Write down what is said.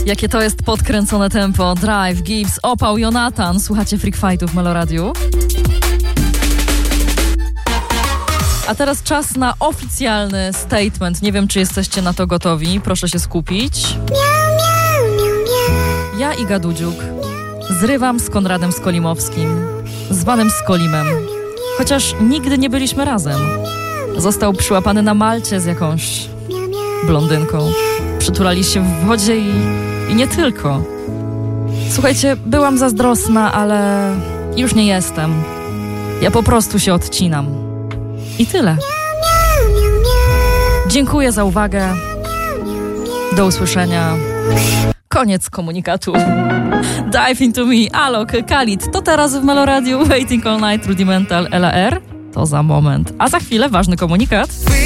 Jakie to jest podkręcone tempo. Drive, Gibbs, Opał, Jonathan. Słuchacie Freak Fightów w Meloradiu. A teraz czas na oficjalny statement. Nie wiem, czy jesteście na to gotowi. Proszę się skupić. Ja, Iga Dudziuk, zrywam z Konradem Skolimowskim, zwanym Skolimem. Chociaż nigdy nie byliśmy razem. Został przyłapany na Malcie z jakąś blondynką. Przytulali się w wodzie i nie tylko. Słuchajcie, byłam zazdrosna, ale już nie jestem. Ja po prostu się odcinam. I tyle. Dziękuję za uwagę. Do usłyszenia. Koniec komunikatu. Dive into me, Alok, Khalid. To teraz w Meloradiu. Waiting all night, Rudimental, LAR. To za moment. A za chwilę ważny komunikat.